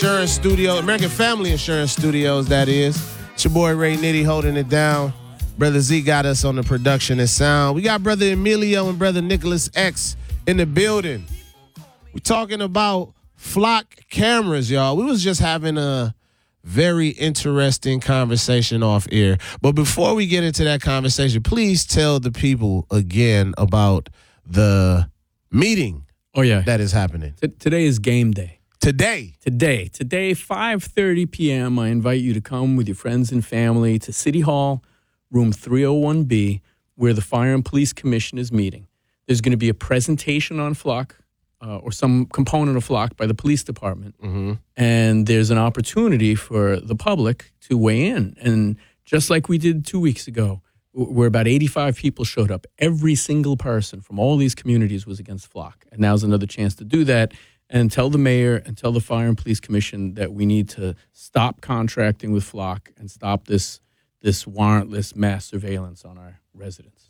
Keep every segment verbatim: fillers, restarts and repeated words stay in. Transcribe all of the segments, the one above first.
Insurance Studio, American Family Insurance Studios, that is. It's your boy Ray Nitty holding it down. Brother Z got us on the production and sound. We got Brother Emilio and Brother Nicholas X in the building. We're talking about flock cameras, y'all. We was just having a very interesting conversation off air. But before we get into that conversation, please tell the people again about the meeting oh, yeah. that is happening. T- today is game day. Today. Today. Today, five thirty p.m., I invite you to come with your friends and family to City Hall, room three oh one B, where the Fire and Police Commission is meeting. There's going to be a presentation on Flock, uh, or some component of Flock by the police department. Mm-hmm. And there's an opportunity for the public to weigh in. And just like we did two weeks ago, where about eighty-five people showed up, every single person from all these communities was against Flock. And now's another chance to do that. And tell the mayor and tell the Fire and Police Commission that we need to stop contracting with Flock and stop this this warrantless mass surveillance on our residents.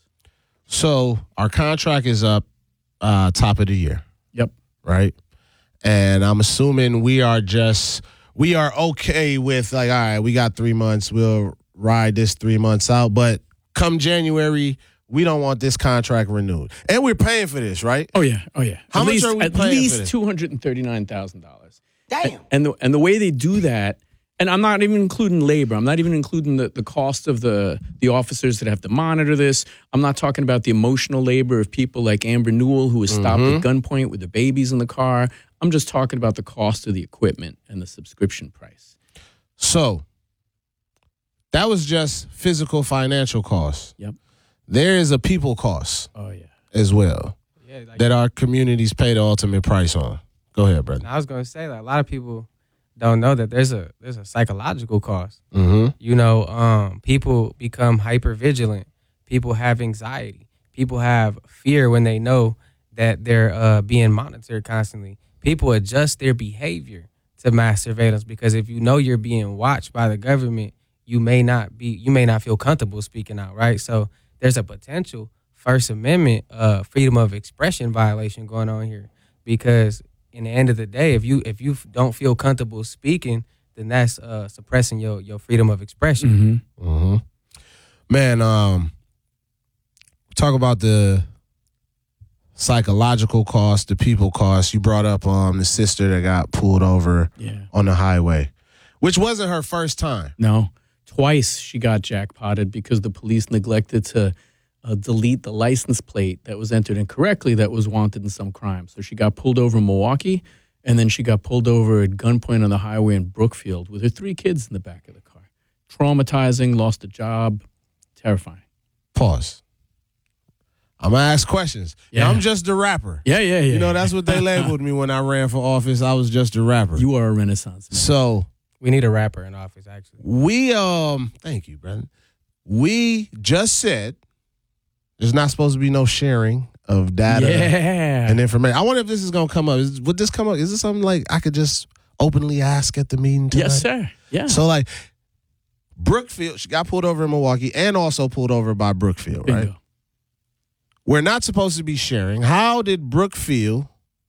So our contract is up uh, top of the year. Yep. Right? And I'm assuming we are just, we are okay with like, all right, we got three months. We'll ride this three months out. But come January, we don't want this contract renewed. And we're paying for this, right? Oh, yeah. Oh, yeah. How at much least, are we at paying for least this? two hundred thirty-nine thousand dollars. Damn. And, and, the, and the way they do that, and I'm not even including labor. I'm not even including the, the cost of the, the officers that have to monitor this. I'm not talking about the emotional labor of people like Amber Newell, who was stopped Mm-hmm. at gunpoint with the babies in the car. I'm just talking about the cost of the equipment and the subscription price. So that was just physical financial costs. Yep. There is a people cost Oh, yeah. as well Yeah, like, that our communities pay the ultimate price on. Go ahead, brother. I was gonna say like a lot of people don't know that there's a there's a psychological cost. Mm-hmm. You know, um, people become hyper vigilant. People have anxiety. People have fear when they know that they're uh, being monitored constantly. People adjust their behavior to mass surveillance because if you know you're being watched by the government, you may not be you may not feel comfortable speaking out, right? So there's a potential First Amendment uh, freedom of expression violation going on here because in the end of the day, if you if you don't feel comfortable speaking, then that's uh, suppressing your, your freedom of expression. Mm-hmm. Mm-hmm. Man, um, talk about the psychological cost, the people cost. You brought up um the sister that got pulled over Yeah. on the highway, which wasn't her first time. No. Twice she got jackpotted because the police neglected to uh, delete the license plate that was entered incorrectly that was wanted in some crime. So she got pulled over in Milwaukee, and then she got pulled over at gunpoint on the highway in Brookfield with her three kids in the back of the car. Traumatizing, lost a job, terrifying. Pause. I'm going to ask questions. Yeah. Yeah. I'm just a rapper. Yeah, yeah, yeah. You know, that's what they labeled me when I ran for office. I was just a rapper. You are a renaissance man. So We need a rapper in office, actually. we, um, thank you, brother. We just said there's not supposed to be no sharing of data Yeah. and information. I wonder if this is going to come up. Is, would this come up? Is this something like I could just openly ask at the meeting tonight? Yes, sir. Yeah. So, like, Brookfield, she got pulled over in Milwaukee and also pulled over by Brookfield, right? Bingo. We're not supposed to be sharing. How did Brookfield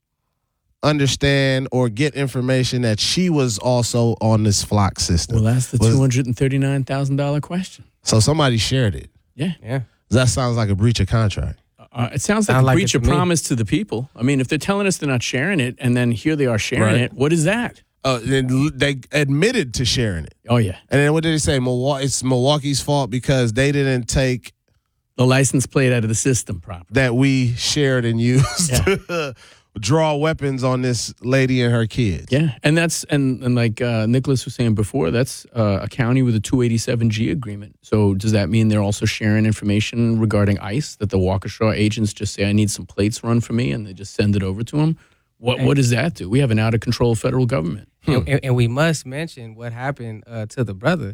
understand or get information that she was also on this flock system? Well, that's the Was- two hundred thirty-nine thousand dollars question. So somebody shared it. Yeah. Yeah. That sounds like a breach of contract. Uh, it sounds like Sound a like breach it of to me. promise to the people. I mean, if they're telling us they're not sharing it, and then here they are sharing Right. it, what is that? Uh, they, they admitted to sharing it. Oh, yeah. And then what did they say? Milwaukee, it's Milwaukee's fault because they didn't take The license plate out of the system properly. that we shared and used Yeah. to draw weapons on this lady and her kids. Yeah, and that's and, and like uh, Nicholas was saying before, that's uh, a county with a two eighty-seven G agreement. So does that mean they're also sharing information regarding ICE? That the Waukesha agents just say, "I need some plates run for me," and they just send it over to them? What what does that do? We have an out of control federal government. And, and, and we must mention what happened uh, to the brother.